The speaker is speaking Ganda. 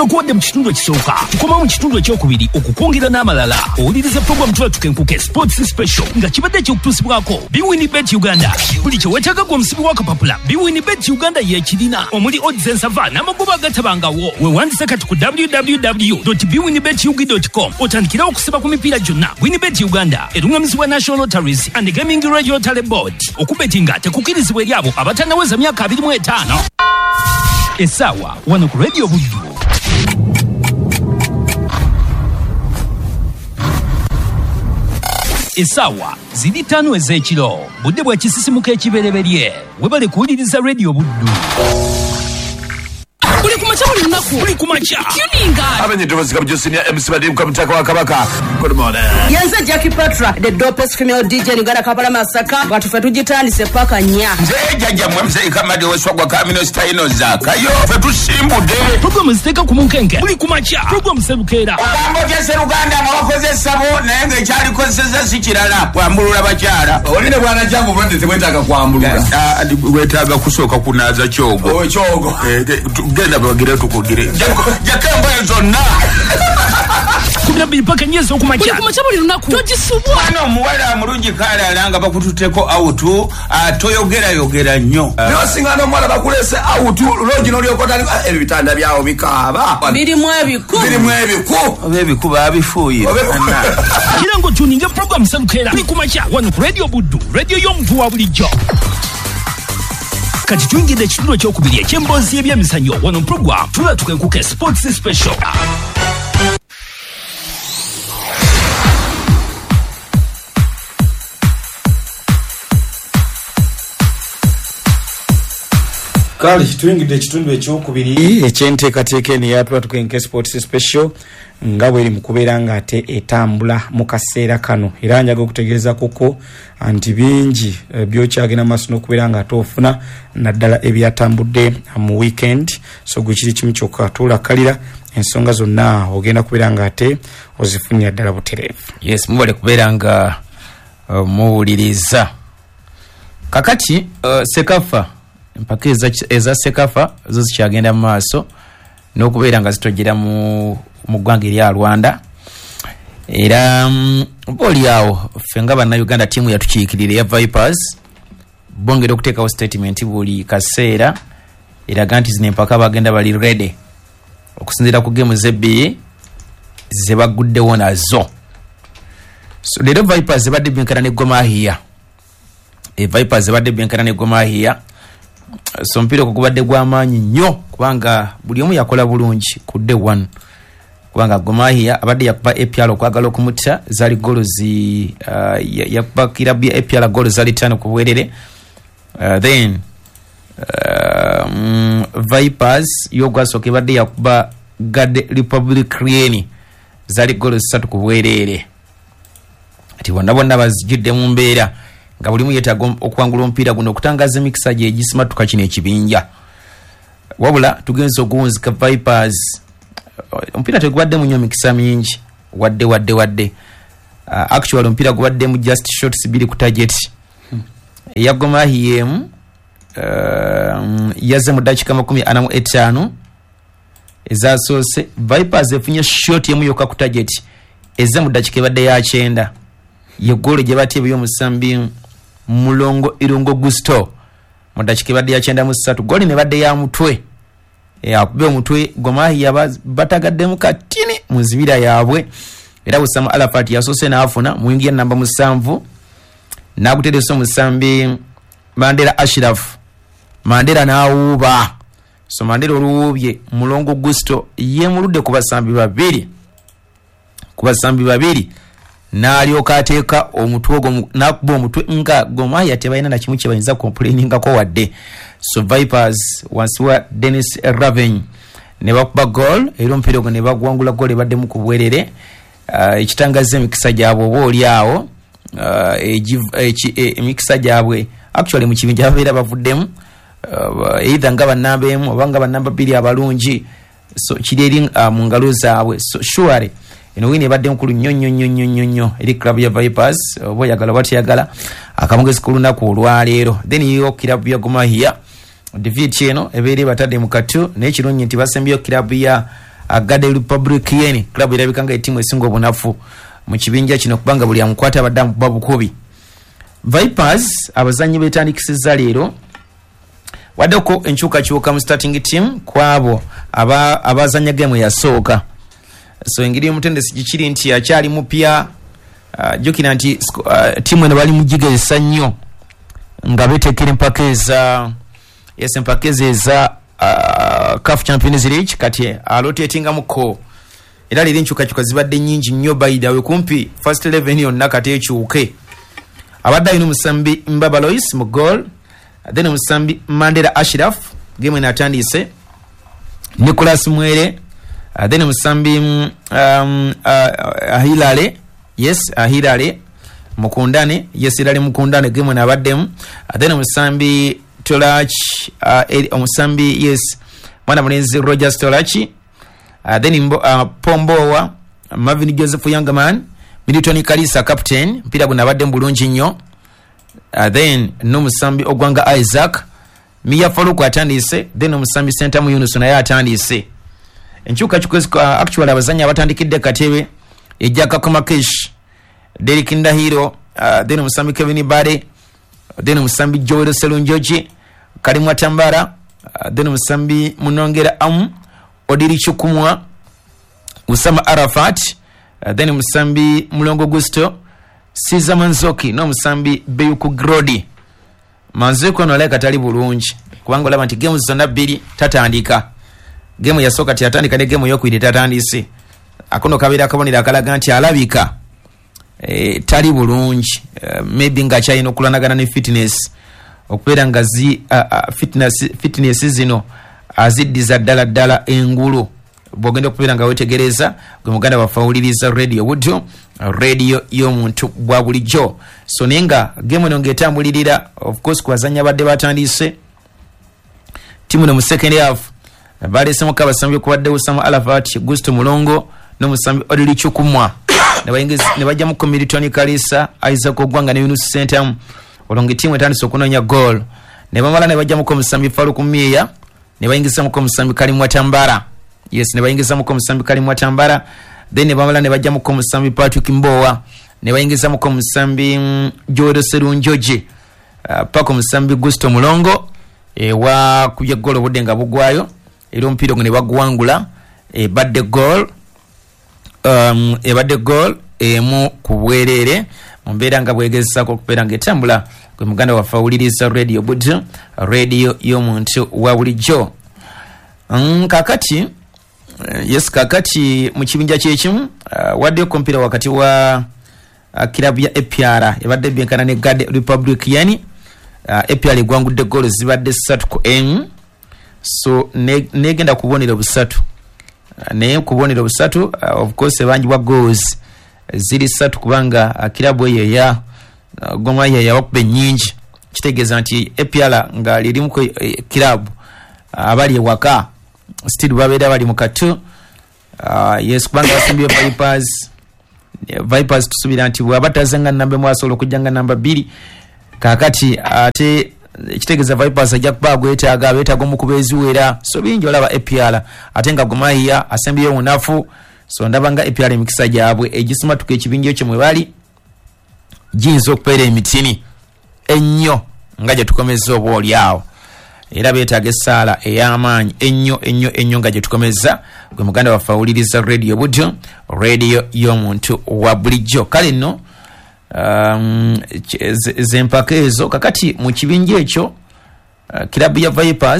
okuwadde mu kitundu ekisooka tukoma mu kitundu ekyokubiri okukwongera n'amalala owuliriza program tukenkuke sports special nga kibadde ky'okutuusibwako BWinBet Uganda buli kye weetaaga gwe omusibi w'akapapula BWinBet Uganda yeekirina omuli odds ensava n'amagoba agatabangawo weewandisa kati ku www.bwinbetugi.com otandikira okusiba ku mipiira gyonna. WinBet Uganda erungamizibwa National Lotteries and Gaming Regulatory Board. Okubetinga tekukirizibwa eri abo abatannaweza myaka 25. Essaawa wano ku Radio Buddu. Essaawa ziri 5 ez'ekiro budde bwa kisisimuka ekibereberye webale kuwuliriza Radio Buddu. Uli kumacha buli lunaku. Uli kumacha. Tuninga. Abenye tubazika mjosinia MC Badim kwa mtaka wa Kabaka. Good morning. Yanze Jackie Patra, the dopest female DJ Ngara Kapala Masaka. Watu fetujitani sepaka nya. Mzee jaja mwemze ikamadi weswa kwa kamino staino zaka. Yo, fetu simbu de. Programu ziteka kumunkenge. Uli kumacha. Programu serukera. Wakambo jese Uganda na wakoze sabu na enge chari konseza sichirala. Wambulula bachara. Oline bwana changu mwende tewetaka kuambulula. Wetaga kusoka kunaza chogo. Owe chogo. Genda bagire tukugire. Jakembo zonna. Kubira bipaka nyezo kumacha. Uli kumacha buli lunaku. Tojisubwa. Ano muwala mulungi kala alanga bakututeko autu toyogera nnyo. Byosingano mwala bakulese autu logi nolyo kotali ebitanda byawo bikaba. Birimu ebiku. Ebiku babifuye. Kirango tuninge program serukera. Uli kumacha wano ku Radio Buddu. Radio y'omuntu wa bulijjo. Kati tuyingidde ekitundu ekyokubiri eky'emboozi y'ebyemizannyo wano program tula tukenkuke sports special. Kali tuyingidde ekitundu ekyokubiri ekyenteekateeka eno eyatula tukenkuke sports special nga bweri mukubeera nga ate etambula mu kaseera kano era njaga okutegeeza kuko anti bingi byokyagenda maaso n'okubeera nga ate ofuna naddala ebyatambudde mu weekend so gwe kiri kimu kyokka tuulakalira ensonga zonna ogenda kubeera nga ate ozifunira ddala butereevu. Yes, mubale kubeera nga muwuliriza kakati Sekafa empaka eza Sekafa zo zikyagenda mu maaso n'okubeera nga zitojera mu ggwanga erya Rwanda era boli awo ffe nga bannayuganda tiimu yatukiikirira ya Vipers bongera okuteekawo statement buli kaseera eraga nti zino empaka bagenda bali ready okusinziira ku gemu z'ebbiri ze baguddewo nazo. So leero Vipers zebadde byenkana ne Gor Mahia. Vipers zebadde byenkana ne Gor Mahia. So mpira okubadde gw'amaanyi nnyo kubanga buli omu yakola bulungi ku day one. Kubanga Gor Mahia abadde yakuba APR okwagala okumutta zali golo yakuba kirabu APR golo zali 5 ku bwerere. Then Vipers yogwasooka ebadde yakuba Gade Republican zali golo 3 ku bwerere. Ati bonna bazijjidde mu mbeera nga buli mu yeetaaga okwangula omupiira guno okutangaza emikisa gye egisimatuka kino ekibinja. Wabula tugenza okuwunzika Vipers omupiira tegubadde mu nnyo mikisa mingi wadde actually omupiira gubadde mu just shots 2 ku target eya Gor Mahia yaze mu dakika 45 ezasoose. Vipers efunye shot emu yokka ku target eze mu dakika ebadde ya 9 ye goal gye batye by'omusambi Mulongo Irungo Gusto mu dakika ebadde ya 93 goal ne badde ya mutwe akube omutwe Gor Mahia batagaddemu katini mu zibira yaabwe era Busama Alafat yasoose n'afuna mwingi namba 7 n'agutereso musambi Mandela Ashraf Mandela n'awuuba so Mandela oluwubye Mulongo Gusto yemuludde ku basambi babiri n'alyoka ateeka omutwe ogwo n'akuba omutwe nga Gor Mahia tebalina na kimu kye bayinza complaininga ko wadde. So Vipers wansi wa Dennis Raven ne bakuba goal era omupiira ogwo ne bagwangula goal ebaddemu ku bwerere. Ekitangaza emikisa gyabwe oba oli awo emikisa gyabwe actually mu kibinja babeera bavuddemu either nga bannamba emu oba nga bannamba 2 abalungi so kiri eri mu ngalo zaabwe. So surely eno wini ebadde nkulu nnyo eri club ya Vipers oba oyagala batayagala akamugezi ku lunaku olwaleero. Then yo club ya Gor Mahia David Cheno ebeere batadde mu katu n'ekirungi nti basembyeyo club ya Agade Republic Yeni club irabikanga etimu esingo obunafu mu kibinja kino kubanga buli amukwata abaddamu babu kubi. Vipers abazanyi betandikisiza leero wadoko enkyukakyuka mu starting team kwabo abazanya game yasooka. So engiri omutendesi gikiri nti akyali mupya jokina nti timu eno bali mujigeza nnyo nga betekera empaka eza CAF Champions League kati alotetinga muko era liri nkyukakyuka zibadde nnyingi nnyo bayida we kumpi first 11 yonna kati ekyuke. Abadde alina omusambi Mbaba Lois mu goal, then omusambi Mandela Ashraf game enatandise, Nicholas Mwere, then omusambi Ahilale, yes Ahilale Mukundane, yes Hilale Mukundane game enabaddemu, then omusambi Tolach, omusambi yes mwana mulenzi Roger Stolachi, then Pombowa Marvin Joseph Youngman, Milton Kalisa captain mpira gunabadde bulungi nnyo. Then no musambi Ogwanga Isaac Mia Faruku atandise, then omusambi Center Muyunus naye atandise. Enchuka chukwezika actually abazanya abatandikidde katebe ejjaka Komakesh Derek Ndahiro, then omusambi Kevin Bade, then omusambi Joel Selunjoji Karimwa Tambara, then omusambi Munongera Odiri Chukumwa Usama Arafat, then musambi Mulongo Gusto Siza Manzoki no musambi Beyuku Grodi. Manzoki ono leka tali bulungi kubanga olaba nti game zonna bbiri tatandika. Game yasoka tyatandika ne game yokwiri tatandise. Akono kabira akabonera akalaga nti alabika tali bulungi, maybe nga kyayina okulanagana ne fitness okubeera nga fitness zino aziddiza ddala engulu. Bogenda okubeera nga wetegereza gwe muganda bafawuliriza radio Woodyo, radio y'omuntu bwa bulijjo. So nenga game eno ngetambulirira of course kwazanya badde batandise timu no mu second half balesemu kabasambi kubadde Usama Alafat, Gusto Mulongo no musambi Odili Chukumwa ne bajja mu Milton Kalisa, Isaac Ogwanga ne Yunus Center olonge timu etandise okunonya goal. Ne bamala ne bajja mu musambi Faruku Miya ne bayingisa mu musambi Karimwa Tambara. Yes, ne bayingiza mu musambi Karimwa Tambara, then ne bamala ne bajja mu musambi Patrick Mbowa ne bayingiza mu musambi Jodo Serunjoji pako musambi Gusto Mulongo wa kujja goal obudde nga bugwayo era omupiira ne bagwangula badde goal emu kubwerere mu mbeera nga bwegezesako okubeera ng'etambula gwe muganda wafawuliriza radio Buddu, radio y'omuntu wa bulijjo. Kakati yes kakati mu kibinja kyekimu wadde kompira wakati wa kilabu ya APR ebadde byenkana ne Gade Republic yani APR egwangudde goal zibadde 3-1. So negenda kubonera busatu naye kubonera busatu of course banji wa goals ziri 3 kubanga kilabu eyo ya Goma ya wakube nyingi kitegeeza nti APR nga liri mu kilabu abali waka still babeda bali mukatu. Yes kubanga basimbye Vipers tusubira nti bwabatazanga nambe mwasobola okujjanga namba 2 kakati ate kitegeeza Vipers ajja kubagwetaaga beetaaga omukubezi wera so bingi olaba APR ate nga Goma ya assembly y'omunafu. So ndabanga APR emikisa gyabwe egisumatuka ekibinjo kye mwe bali jinzo okupeera emitini ennyo nga gye tukomeza oba olyawo era beetaaga essaala ey'amaanyi ennyo nga gye tukomeza gwe muganda wafawuliriza radio Buddu, radio y'omuntu wa bulijjo. Kale nno zempaka ezo kakati mu kibinja ekyo kilabu ya Vipers